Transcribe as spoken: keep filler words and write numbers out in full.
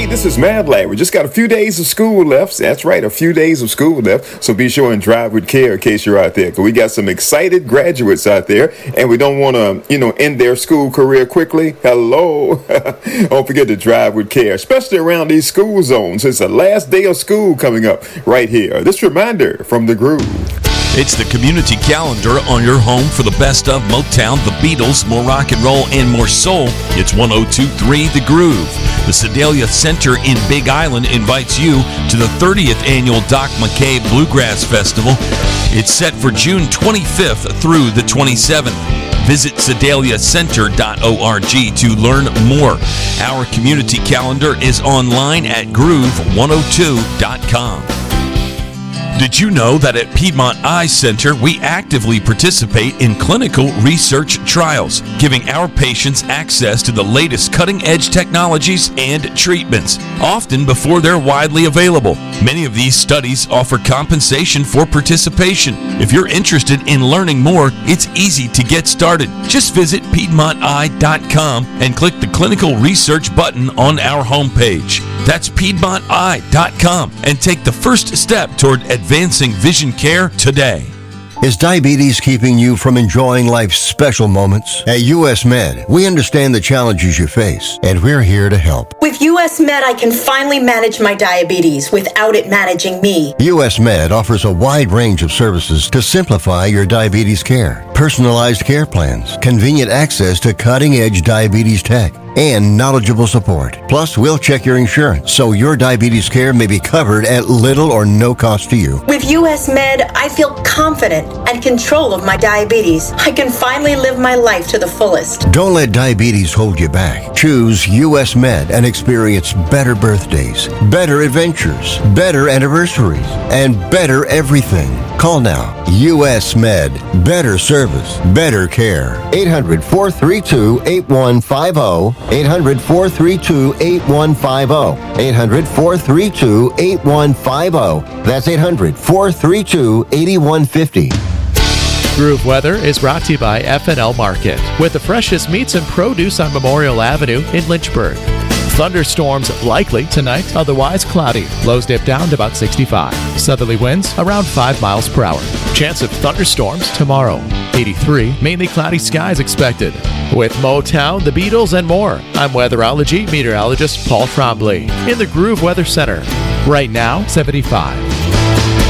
this is Mad Lad. We just got a few days of school left. That's right, a few days of school left. So be sure and drive with care in case you're out there. Because we got some excited graduates out there, and we don't want to, you know, end their school career quickly. Hello. Don't forget to drive with care, especially around these school zones. It's the last day of school coming up right here. This reminder from The Groove. It's the community calendar on your home for the best of Motown, the Beatles, more rock and roll, and more soul. It's one oh two point three The Groove. The Sedalia Center in Big Island invites you to the thirtieth annual Doc McKay Bluegrass Festival. It's set for June twenty-fifth through the twenty-seventh. Visit sedalia center dot org to learn more. Our community calendar is online at groove one oh two dot com. Did you know that at Piedmont Eye Center, we actively participate in clinical research trials, giving our patients access to the latest cutting-edge technologies and treatments, often before they're widely available. Many of these studies offer compensation for participation. If you're interested in learning more, it's easy to get started. Just visit piedmont eye dot com and click the clinical research button on our homepage. That's piedmont eye dot com, and take the first step toward advancing vision care today. Is diabetes keeping you from enjoying life's special moments? At U S Med, we understand the challenges you face, and we're here to help. With U S Med, I can finally manage my diabetes without it managing me. U S Med offers a wide range of services to simplify your diabetes care. Personalized care plans, convenient access to cutting-edge diabetes tech, and knowledgeable support. Plus, we'll check your insurance so your diabetes care may be covered at little or no cost to you. With U S Med, I feel confident and control of my diabetes. I can finally live my life to the fullest. Don't let diabetes hold you back. Choose U S Med and experience better birthdays, better adventures, better anniversaries, and better everything. Call now. U S Med. Better service, better care. eight hundred, four three two, eight one five zero. eight hundred, four three two, eight one five zero. eight hundred, four three two, eight one five zero. That's eight hundred, four three two, eight one five zero. Groove Weather is brought to you by F and L Market, with the freshest meats and produce on Memorial Avenue in Lynchburg. Thunderstorms likely tonight, otherwise cloudy. Lows dip down to about sixty-five. Southerly winds around five miles per hour. Chance of thunderstorms tomorrow. eighty-three, mainly cloudy skies expected. With Motown, the Beatles, and more, I'm weatherology meteorologist Paul Trombley in the Groove Weather Center. Right now, seventy-five.